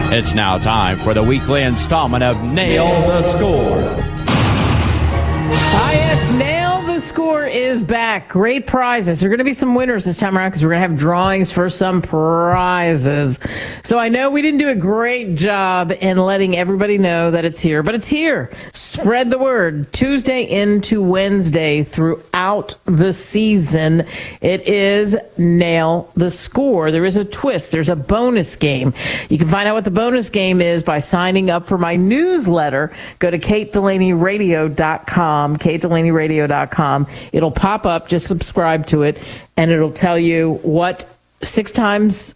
It's now time for the weekly installment of Nail the Score. Yes, Nail the Score is back. Great prizes. There are going to be some winners this time around because we're going to have drawings for some prizes. So I know we didn't do a great job in letting everybody know that it's here, but it's here. Spread the word. Tuesday into Wednesday throughout the season, it is Nail the Score. There is a twist. There's a bonus game. You can find out what the bonus game is by signing up for my newsletter. Go to KateDelaneyRadio.com, KateDelaneyRadio.com. It'll pop up. Just subscribe to it, and it'll tell you what six times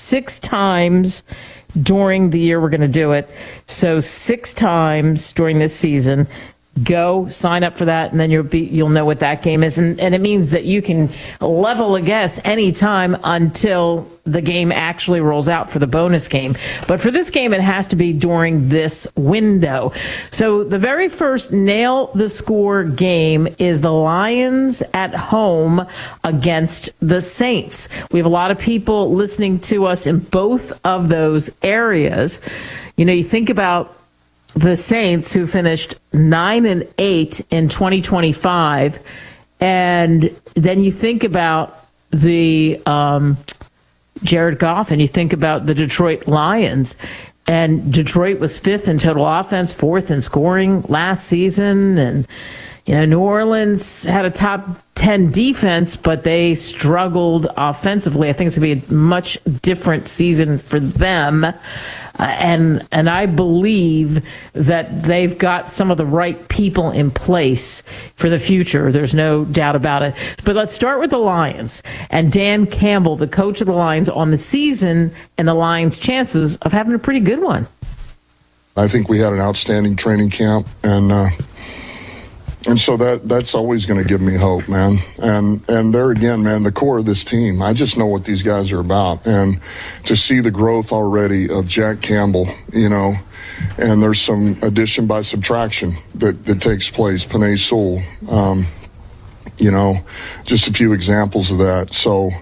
during the year we're going to do it. So 6 times during this season. Go sign up for that, and then you'll know what that game is, and it means that you can level a guess anytime until the game actually rolls out for the bonus game. But for this game, it has to be during this window. So the very first Nail the Score game is the Lions at home against the Saints. We have a lot of people listening to us in both of those areas. You know, you think about the Saints, who finished 9-8 in 2025, and then you think about the Jared Goff, and you think about the Detroit Lions, and Detroit was 5th in total offense, 4th in scoring last season, and New Orleans had a top 10 defense, but they struggled offensively. I think it's going to be a much different season for them. And I believe that they've got some of the right people in place for the future. There's no doubt about it. But let's start with the Lions and Dan Campbell, the coach of the Lions, on the season and the Lions' chances of having a pretty good one. I think we had an outstanding training camp, and so that's always going to give me hope, man. And there again, man, the core of this team, I just know what these guys are about. And to see the growth already of Jack Campbell, and there's some addition by subtraction that takes place. Penei Sewell, just a few examples of that. So,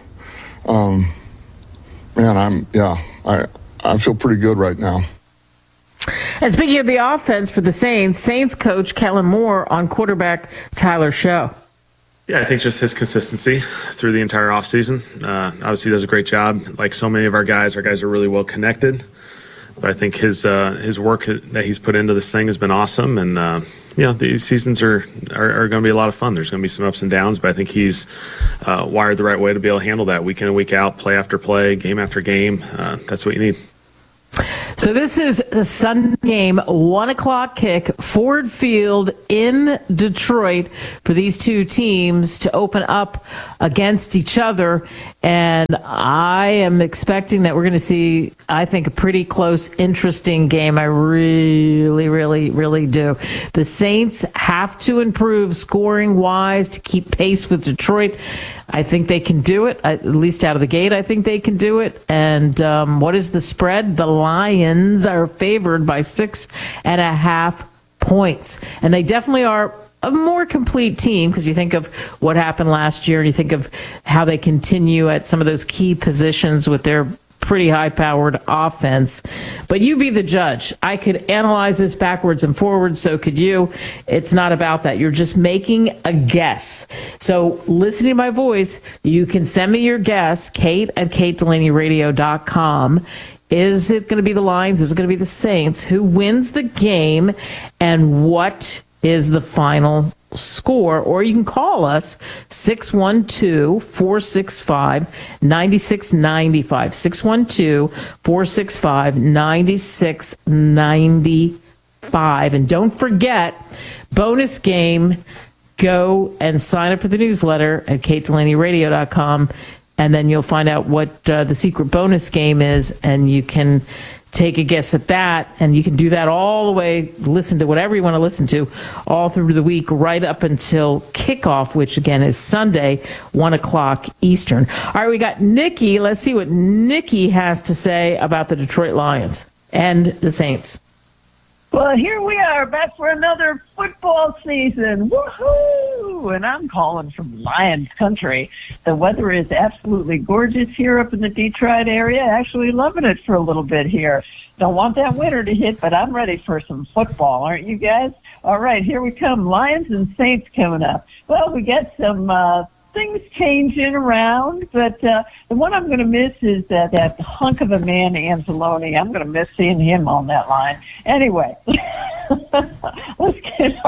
man, I feel pretty good right now. And speaking of the offense for the Saints coach Kellen Moore on quarterback Tyler Show. Yeah, I think just his consistency through the entire offseason. Obviously, he does a great job. Like so many of our guys are really well connected. But I think his work that he's put into this thing has been awesome. And, these seasons are going to be a lot of fun. There's going to be some ups and downs, but I think he's wired the right way to be able to handle that week in and week out, play after play, game after game. That's what you need. So this is the Sunday game, 1 o'clock kick, Ford Field in Detroit for these two teams to open up against each other. And I am expecting that we're going to see, I think, a pretty close, interesting game. I really, really, really do. The Saints have to improve scoring-wise to keep pace with Detroit. I think they can do it, at least out of the gate. I think they can do it. And what is the spread? The Lions are favored by 6.5 points. And they definitely are a more complete team because you think of what happened last year and you think of how they continue at some of those key positions with their pretty high-powered offense. But you be the judge. I could analyze this backwards and forwards, so could you. It's not about that. You're just making a guess. So listening to my voice, you can send me your guess, Kate at KateDelaneyRadio.com. Is it going to be the Lions? Is it going to be the Saints? Who wins the game? And what is the final score? Or you can call us 612-465-9695 612-465-9695. And don't forget, bonus game, go and sign up for the newsletter at KateDelaneyRadio.com, and then you'll find out what the secret bonus game is, and you can take a guess at that, and you can do that all the way, listen to whatever you want to listen to, all through the week, right up until kickoff, which, again, is Sunday, 1 o'clock Eastern. All right, we got Nikki. Let's see what Nikki has to say about the Detroit Lions and the Saints. Well, here we are back for another football season. Woohoo! And I'm calling from Lions country. The weather is absolutely gorgeous here up in the Detroit area. Actually loving it for a little bit here. Don't want that winter to hit, but I'm ready for some football. Aren't you guys? All right, here we come. Lions and Saints coming up. Well, we got some things changing around, but the one I'm going to miss is that hunk of a man, Anzalone. I'm going to miss seeing him on that line. Anyway, let's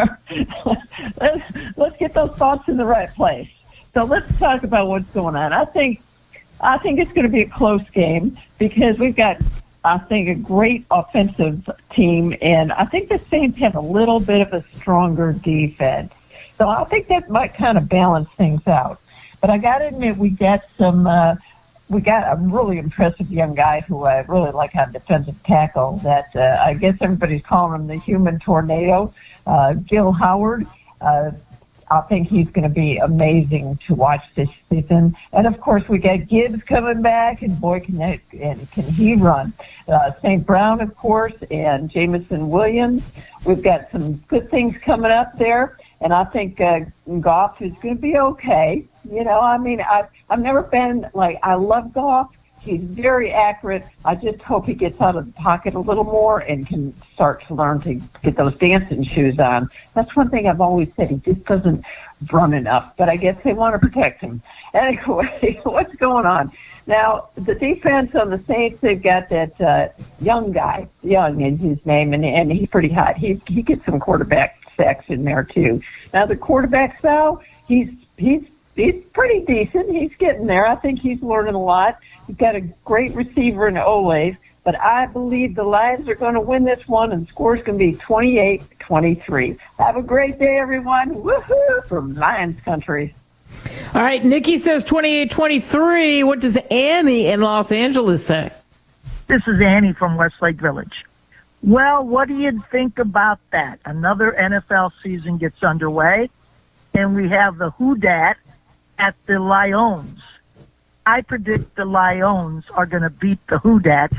get those thoughts in the right place. So let's talk about what's going on. I think it's going to be a close game because we've got, I think, a great offensive team, and I think the Saints have a little bit of a stronger defense. So I think that might kind of balance things out. But I got to admit, we got a really impressive young guy who I really like on defensive tackle that I guess everybody's calling him the human tornado, Gil Howard. I think he's going to be amazing to watch this season. And, of course, we got Gibbs coming back, and boy, can he run. St. Brown, of course, and Jameson Williams. We've got some good things coming up there. And I think Goff is going to be okay. You know, I mean, I've never been, I love Goff. He's very accurate. I just hope he gets out of the pocket a little more and can start to learn to get those dancing shoes on. That's one thing I've always said. He just doesn't run enough, but I guess they want to protect him. Anyway, what's going on? Now, the defense on the Saints, they've got that young guy. Young is his name, and he's pretty hot. He gets some quarterback sacks in there, too. Now, the quarterback style, he's pretty decent. He's getting there. I think he's learning a lot. He's got a great receiver in Olave, but I believe the Lions are going to win this one, and the score's going to be 28-23. Have a great day, everyone. Woohoo! From Lions country. All right, Nikki says 28-23. What does Annie in Los Angeles say? This is Annie from Westlake Village. Well, what do you think about that? Another NFL season gets underway, and we have the Who Dat at the Lions. I predict the Lions are going to beat the Who Dats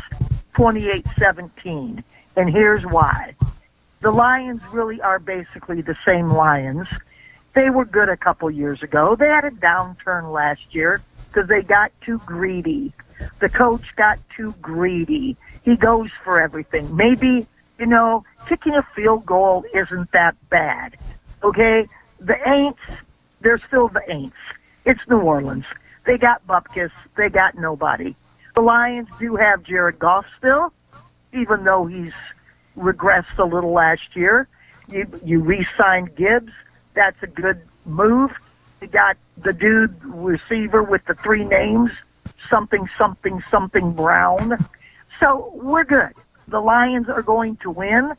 28-17, and here's why. The Lions really are basically the same Lions. They were good a couple years ago. They had a downturn last year because they got too greedy. The coach got too greedy. He goes for everything. Maybe, kicking a field goal isn't that bad. Okay? The Aints, they're still the Aints. It's New Orleans. They got Bupkis. They got nobody. The Lions do have Jared Goff still, even though he's regressed a little last year. You re-signed Gibbs. That's a good move. You got the dude receiver with the three names, something Brown. So we're good. The Lions are going to win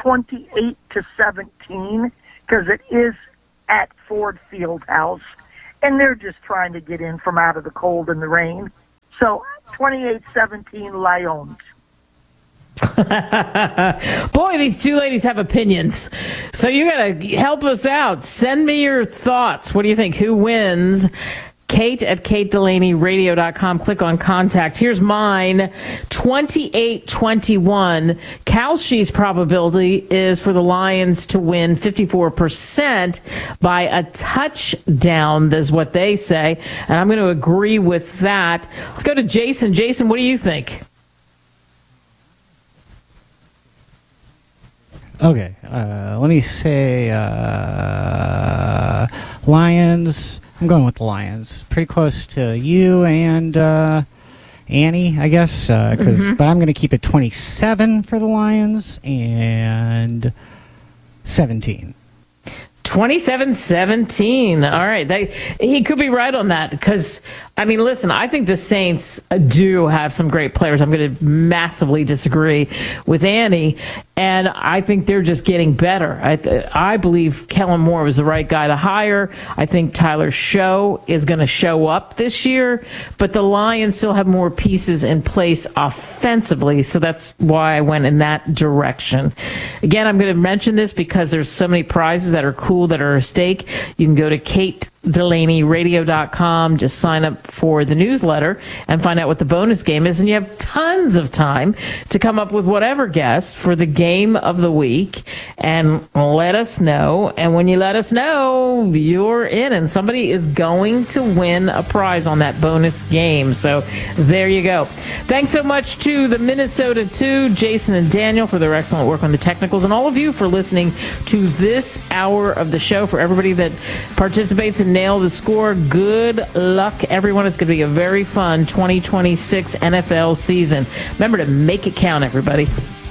28-17 because it is at Ford Fieldhouse, and they're just trying to get in from out of the cold and the rain. So 28-17 Lions. Boy, these two ladies have opinions. So you got to help us out. Send me your thoughts. What do you think? Who wins? Kate at KateDelaneyRadio.com. Click on contact. Here's mine. 28-21. Kalshi's probability is for the Lions to win 54% by a touchdown, is what they say. And I'm going to agree with that. Let's go to Jason. Jason, what do you think? Okay, let me say Lions. I'm going with the Lions. Pretty close to you and Annie, I guess. But I'm going to keep it 27 for the Lions and 17. 27-17. All right. He could be right on that because, listen, I think the Saints do have some great players. I'm going to massively disagree with Annie, and I think they're just getting better. I believe Kellen Moore was the right guy to hire. I think Tyler Show is going to show up this year, but the Lions still have more pieces in place offensively, so that's why I went in that direction. Again, I'm going to mention this because there's so many prizes that are cool cool that are at stake, you can go to KateDelaneyRadio.com, just sign up for the newsletter and find out what the bonus game is. And you have tons of time to come up with whatever guess for the game of the week and let us know. And when you let us know, you're in and somebody is going to win a prize on that bonus game. So there you go. Thanks so much to the Minnesota 2, Jason and Daniel, for their excellent work on the technicals, and all of you for listening to this hour of the show. For everybody that participates in Nail the Score, good luck, everyone. It's going to be a very fun 2026 NFL season. Remember to make it count, everybody.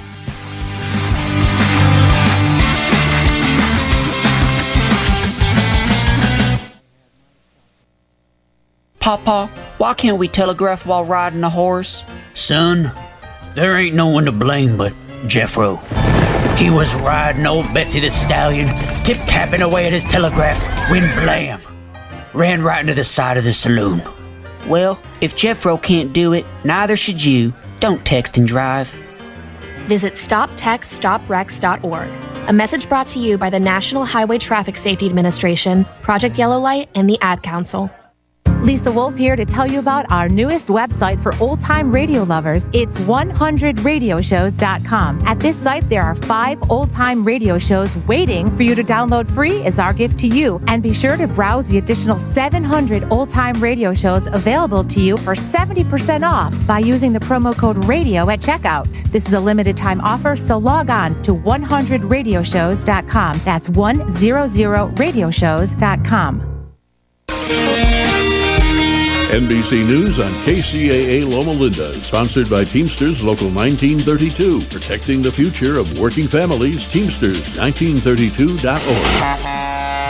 Papa, why can't we telegraph while riding a horse? Son, there ain't no one to blame but Jeffro. He was riding old Betsy the Stallion, tip-tapping away at his telegraph, when blam! Ran right into the side of the saloon. Well, if Jeffro can't do it, neither should you. Don't text and drive. Visit StopTextStopWrecks.org. A message brought to you by the National Highway Traffic Safety Administration, Project Yellow Light, and the Ad Council. Lisa Wolf here to tell you about our newest website for old-time radio lovers. It's 100radioshows.com. At this site, there are 5 old-time radio shows waiting for you to download free as our gift to you. And be sure to browse the additional 700 old-time radio shows available to you for 70% off by using the promo code RADIO at checkout. This is a limited-time offer, so log on to 100radioshows.com. That's 100radioshows.com. NBC News on KCAA Loma Linda, sponsored by Teamsters Local 1932, protecting the future of working families. Teamsters1932.org.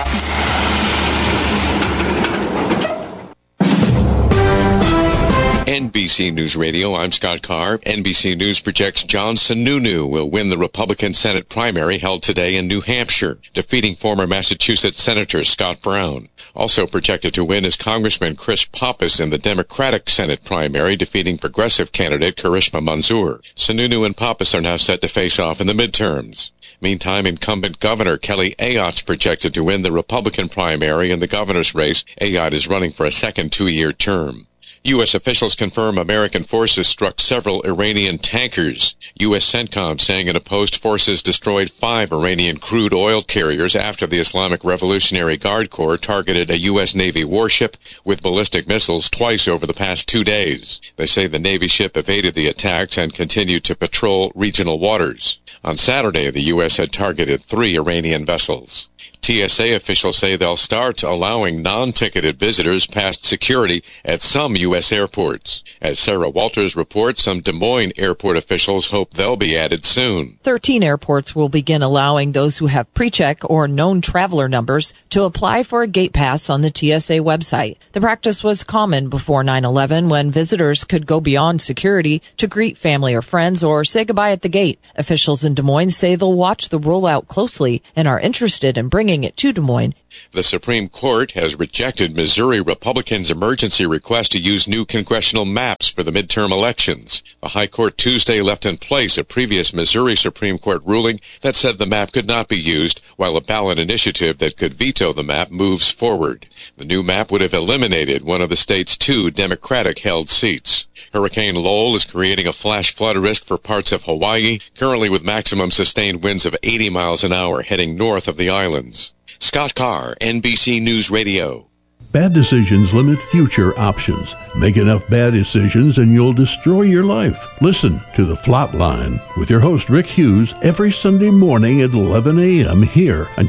NBC News Radio, I'm Scott Carr. NBC News projects John Sununu will win the Republican Senate primary held today in New Hampshire, defeating former Massachusetts Senator Scott Brown. Also projected to win is Congressman Chris Pappas in the Democratic Senate primary, defeating progressive candidate Karishma Manzoor. Sununu and Pappas are now set to face off in the midterms. Meantime, incumbent Governor Kelly Ayotte's projected to win the Republican primary in the governor's race. Ayotte is running for a second 2-year term. U.S. officials confirm American forces struck several Iranian tankers. U.S. CENTCOM saying in a post forces destroyed 5 Iranian crude oil carriers after the Islamic Revolutionary Guard Corps targeted a U.S. Navy warship with ballistic missiles twice over the past 2 days. They say the Navy ship evaded the attacks and continued to patrol regional waters. On Saturday, the U.S. had targeted 3 Iranian vessels. TSA officials say they'll start allowing non-ticketed visitors past security at some U.S. airports. As Sarah Walters reports, some Des Moines airport officials hope they'll be added soon. 13 airports will begin allowing those who have pre-check or known traveler numbers to apply for a gate pass on the TSA website. The practice was common before 9/11 when visitors could go beyond security to greet family or friends or say goodbye at the gate. Officials in Des Moines say they'll watch the rollout closely and are interested in bringing it to Des Moines. The Supreme Court has rejected Missouri Republicans' emergency request to use new congressional maps for the midterm elections. The High Court Tuesday left in place a previous Missouri Supreme Court ruling that said the map could not be used, while a ballot initiative that could veto the map moves forward. The new map would have eliminated one of the state's 2 Democratic-held seats. Hurricane Lowell is creating a flash flood risk for parts of Hawaii, currently with maximum sustained winds of 80 miles an hour heading north of the islands. Scott Carr, NBC News Radio. Bad decisions limit future options. Make enough bad decisions and you'll destroy your life. Listen to The Flatline with your host Rick Hughes every Sunday morning at 11 a.m. here on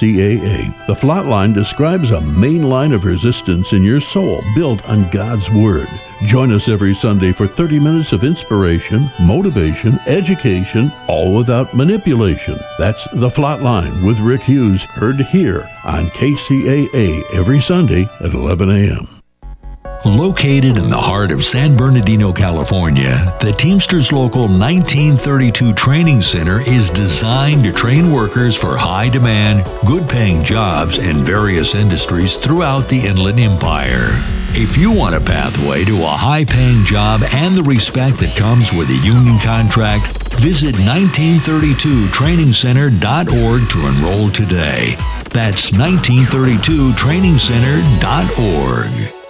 KCAA. The Flatline describes a main line of resistance in your soul built on God's Word. Join us every Sunday for 30 minutes of inspiration, motivation, education, all without manipulation. That's The Flatline with Rick Hughes, heard here on KCAA every Sunday at 11 a.m. Located in the heart of San Bernardino, California, the Teamsters Local 1932 Training Center is designed to train workers for high-demand, good-paying jobs in various industries throughout the Inland Empire. If you want a pathway to a high-paying job and the respect that comes with a union contract, Visit 1932trainingscenter.org to enroll today. That's 1932trainingscenter.org.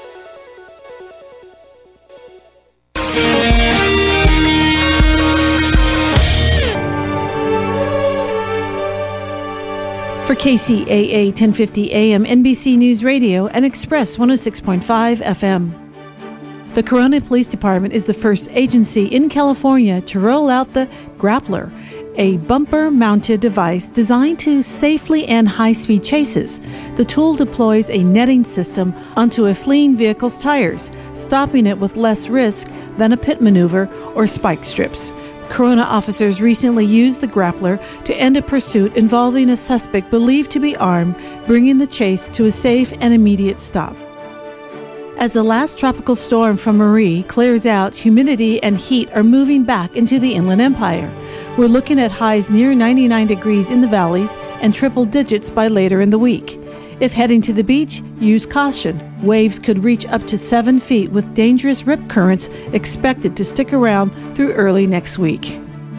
For KCAA 1050 AM, NBC News Radio, and Express 106.5 FM. The Corona Police Department is the first agency in California to roll out the Grappler, a bumper-mounted device designed to safely end high-speed chases. The tool deploys a netting system onto a fleeing vehicle's tires, stopping it with less risk than a pit maneuver or spike strips. Corona officers recently used the Grappler to end a pursuit involving a suspect believed to be armed, bringing the chase to a safe and immediate stop. As the last tropical storm from Marie clears out, humidity and heat are moving back into the Inland Empire. We're looking at highs near 99 degrees in the valleys and triple digits by later in the week. If heading to the beach, use caution. Waves could reach up to 7 feet with dangerous rip currents expected to stick around through early next week.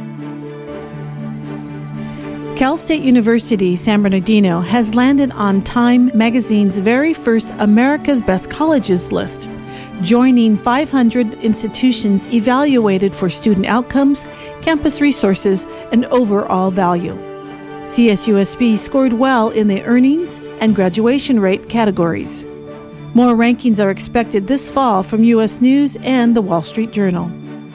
Cal State University San Bernardino has landed on Time magazine's very first America's Best Colleges list, joining 500 institutions evaluated for student outcomes, campus resources, and overall value. CSUSB scored well in the earnings and graduation rate categories. More rankings are expected this fall from U.S. News and The Wall Street Journal.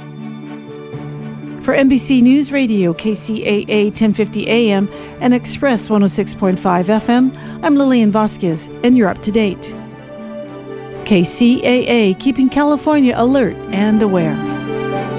For NBC News Radio, KCAA 1050 AM, and Express 106.5 FM, I'm Lillian Vasquez, and you're up to date. KCAA, keeping California alert and aware.